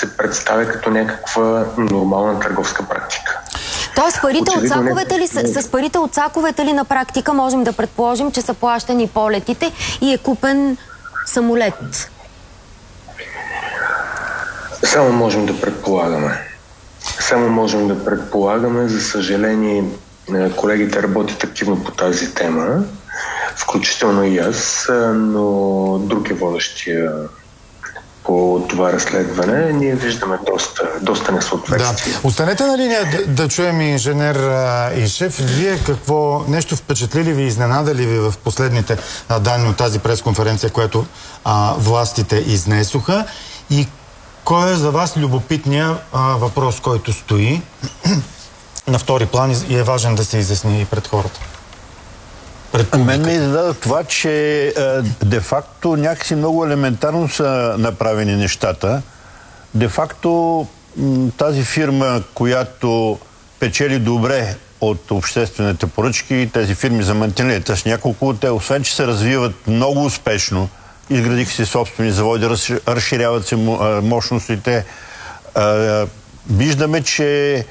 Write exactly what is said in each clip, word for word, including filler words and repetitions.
се представя като някаква нормална търговска практика. Тоест парите от саковете ли, не... с парите от саковете ли на практика можем да предположим, че са плащани полетите и е купен самолет? Само можем да предполагаме. Само можем да предполагаме. За съжаление, колегите работят активно по тази тема, включително и аз, но друг е водещия по това разследване. Ние виждаме доста, доста несъответствие. Да. Останете на линия да, да чуем инженер Ишев. Вие какво, нещо впечатли ви, изненадали ви в последните а, данни от тази пресконференция, която а, властите изнесоха, и кой е за вас любопитният а, въпрос, който стои на втори план и е важен да се изясни пред хората? Пред мен ме издада това, че де-факто някакси много елементарно са направени нещата. Де-факто тази фирма, която печели добре от обществените поръчки, тези фирми за мантинели, с няколко, те освен, че се развиват много успешно, изградиха си собствени заводи, разширяват се мощностите. Виждаме, че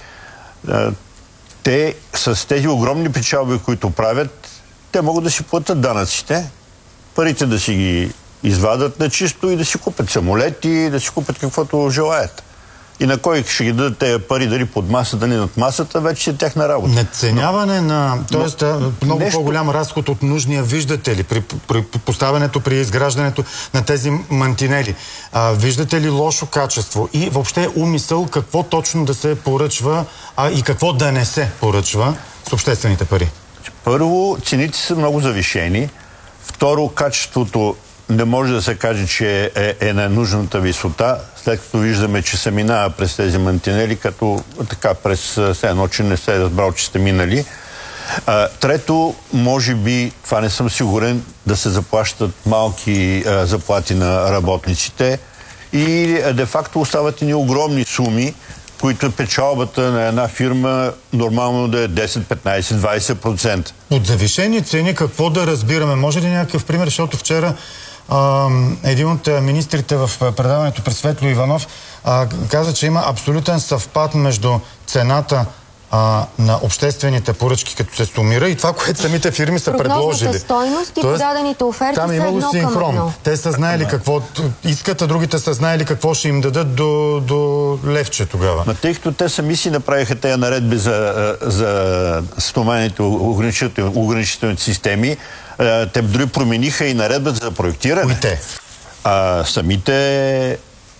те с тези огромни печалби, които правят, те могат да си платят данъците, парите да си ги извадат на чисто и да си купят самолети, да си купят каквото желаят. И на кой ще ги дадат тези пари, дали под масата, дали над масата, вече е тяхна работа. Надценяване на... Тоест, но, много нещо... по-голям разход от нужния, виждате ли, при, при поставянето, при изграждането на тези мантинели? А, виждате ли лошо качество? И въобще умисъл какво точно да се поръчва, а и какво да не се поръчва с обществените пари? Първо, цените са много завишени. Второ, качеството не може да се каже, че е, е на нужната висота, след като виждаме, че се минава през тези мантинели, като така през едно, че не се е разбрал, че сте минали. А, трето, може би, това не съм сигурен, да се заплащат малки а, заплати на работниците и де-факто остават и огромни суми, които е печалбата на една фирма нормално да е десет, петнайсет, двайсет процента. От завишени цени какво да разбираме? Може ли някакъв пример, защото вчера а, един от министрите в предаването при Светло Иванов а, каза, че има абсолютен съвпад между цената а, на обществените поръчки, като се сумира, и това, което самите фирми са предложили. Прогнозната стойност и подадените оферти са едно към едно. Там е имало синхрон. Те са знаели какво искат, а другите са знаели какво ще им дадат до, до левче тогава. Но тъй като те сами си направиха тези наредби за, за стоманените ограничителни, ограничителни системи, те дори промениха и наредбата за проектиране. Кои те? А, самите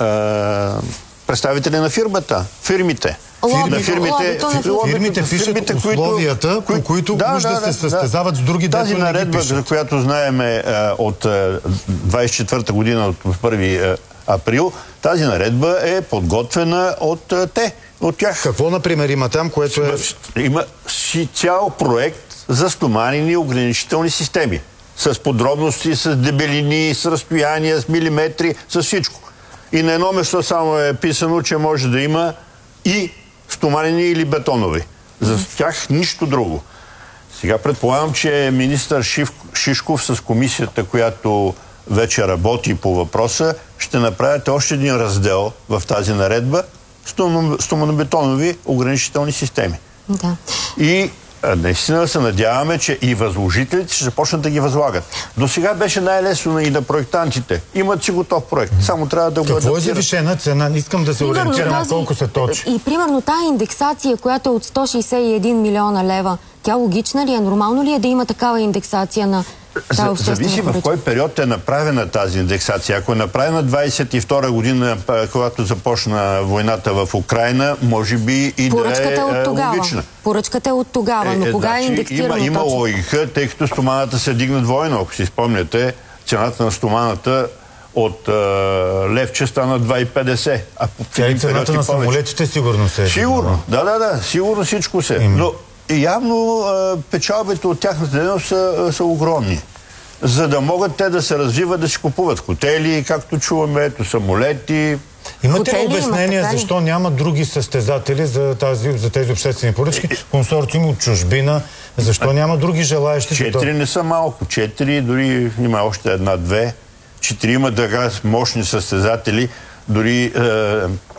а, представители на фирмата, фирмите. Фирми, на фирмите, фирмите пишат условията, по които да, уж да, да се състезават да. с други, тази наредба, за която знаем от двайсет и четвърта година, от първи април, тази наредба е подготвена от те, от тях. Какво, например, има там, което е... Има си цял проект за стоманени ограничителни системи. С подробности, с дебелини, с разстояния, с милиметри, с всичко. И на едно место само е писано, че може да има и стоманени или бетонови. За тях нищо друго. Сега предполагам, че министър Шишков с комисията, която вече работи по въпроса, ще направят още един раздел в тази наредба стоманобетонови ограничителни системи. Да. И наистина се надяваме, че и възложителите ще започнат да ги възлагат. До сега беше най-лесно и на проектантите. Имат си готов проект. Само трябва да го адаптират. Какво е завишена цена? Искам да се ориентирам на колко се точи. И примерно тази индексация, която е от сто шейсет и един милиона лева, тя логична ли е? Нормално ли е да има такава индексация на тази обществена Зависи в кой период е направена тази индексация. Ако е направена двайсет и втора година, когато започна войната в Украйна, може би и поръчката да е, е от тогава. логична. Поръчката е от тогава, но е, кога значи, е индексирано има, има точно? логика, тъй като стоманата се дигна двойно. Ако си спомняте, цената на стоманата от а, левче стана два и петдесет. А Тя и цената на самолетите сигурно се е. Сигурно, да, да, да, сигурно всичко се. Им. Но явно а, печалбите от тяхната дейност са, са огромни. За да могат те да се развиват, да си купуват хотели, както чуваме, ето самолети. Имате ли обяснение защо няма други състезатели за, тази, за тези обществени поръчки? Консорциум от чужбина. Защо няма други желаещи? Четири не са малко. Четири, дори има още една-две. Четири има така мощни състезатели. Дори е,